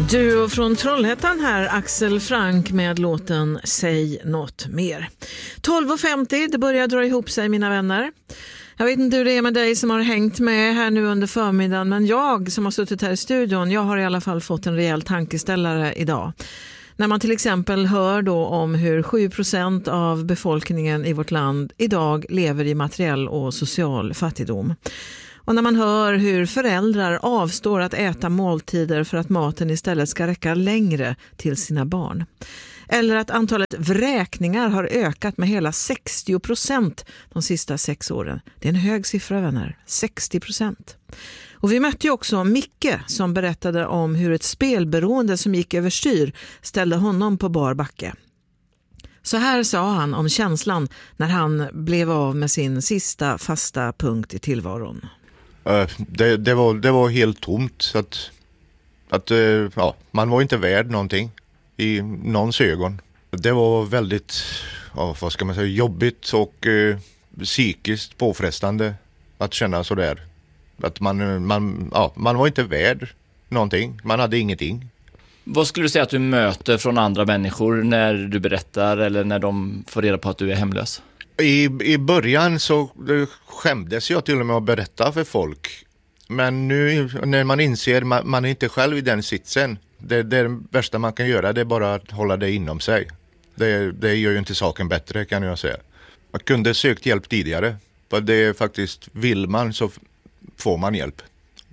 Duo från Trollhättan här, Axel Frank med låten Säg något mer. 12.50, det börjar dra ihop sig mina vänner. Jag vet inte hur det är med dig som har hängt med här nu under förmiddagen, men jag som har suttit här i studion, jag har i alla fall fått en rejäl tankeställare idag. När man till exempel hör då om hur 7% av befolkningen i vårt land idag lever i materiell och social fattigdom. Och när man hör hur föräldrar avstår att äta måltider för att maten istället ska räcka längre till sina barn. Eller att antalet vräkningar har ökat med hela 60% de sista 6 åren. Det är en hög siffra, vänner. 60%. Och vi mötte ju också Micke som berättade om hur ett spelberoende som gick överstyr ställde honom på bar backe. Så här sa han om känslan när han blev av med sin sista fasta punkt i tillvaron. Det var helt tomt, så att man var inte värd någonting i någons ögon. Det var väldigt, vad ska man säga, jobbigt och psykiskt påfrestande att känna så där. Att man var inte värd någonting, man hade ingenting. Vad skulle du säga att du möter från andra människor när du berättar eller när de får reda på att du är hemlös? I början så skämdes jag till och med att berätta för folk. Men nu när man inser man är inte själv i den sitsen. Det värsta man kan göra, det är bara att hålla det inom sig. Det gör ju inte saken bättre, kan jag säga. Man kunde sökt hjälp tidigare. För det är faktiskt, vill man så får man hjälp.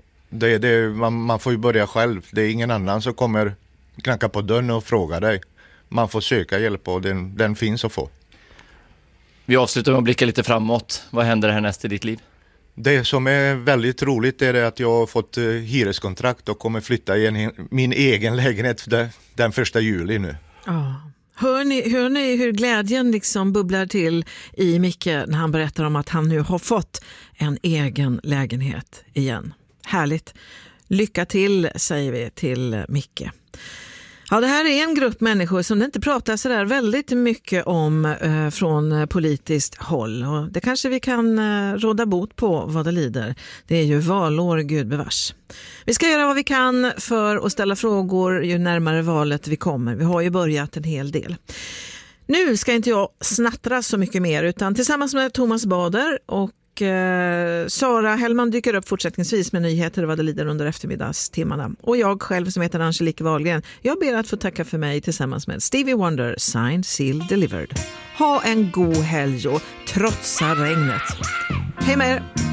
Man får ju börja själv. Det är ingen annan som kommer knacka på dörren och fråga dig. Man får söka hjälp och den finns att få. Vi avslutar med att blicka lite framåt. Vad händer härnäst i ditt liv? Det som är väldigt roligt är att jag har fått hyreskontrakt och kommer flytta i min egen lägenhet den 1 juli nu. Ja. Hör ni hur glädjen liksom bubblar till i Micke när han berättar om att han nu har fått en egen lägenhet igen? Härligt. Lycka till, säger vi till Micke. Ja, det här är en grupp människor som det inte pratar så där väldigt mycket om från politiskt håll. Och det kanske vi kan råda bot på vad det lider. Det är ju valår, Gud bevars. Vi ska göra vad vi kan för att ställa frågor ju närmare valet vi kommer. Vi har ju börjat en hel del. Nu ska inte jag snattra så mycket mer, utan tillsammans med Thomas Bader och Sara Hellman dyker upp fortsättningsvis med nyheter vad det lider under eftermiddagstimmarna. Och jag själv som heter Angelique Wahlgren, jag ber att få tacka för mig tillsammans med Stevie Wonder, Signed, Sealed, Delivered. Ha en god helg och trotsa regnet. Hej med er!